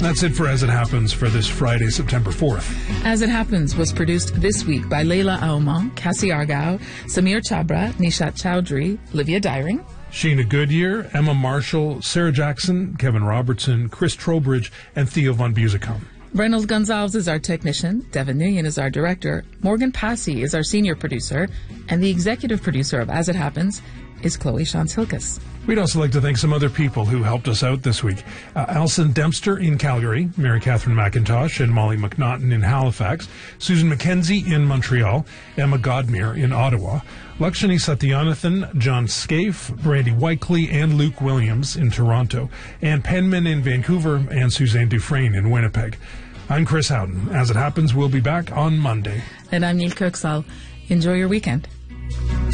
That's it for As It Happens for this Friday, September 4th. As It Happens was produced this week by Leila Aoman, Cassie Argao, Samir Chabra, Nishat Chowdhury, Livia Dyring, Sheena Goodyear, Emma Marshall, Sarah Jackson, Kevin Robertson, Chris Trowbridge, and Theo von Busicom. Reynolds Gonzalez is our technician, Devin Nguyen is our director, Morgan Passy is our senior producer, and the executive producer of As It Happens is Chloe Shantz-Hilkes. We'd also like to thank some other people who helped us out this week. Alison Dempster in Calgary, Mary Catherine McIntosh and Molly McNaughton in Halifax, Susan McKenzie in Montreal, Emma Godmere in Ottawa, Lakshmi Satyanathan, John Scaife, Brandy Whiteley, and Luke Williams in Toronto, and Penman in Vancouver, and Suzanne Dufresne in Winnipeg. I'm Chris Houghton. As It Happens, we'll be back on Monday. And I'm Neil Kirksall. Enjoy your weekend.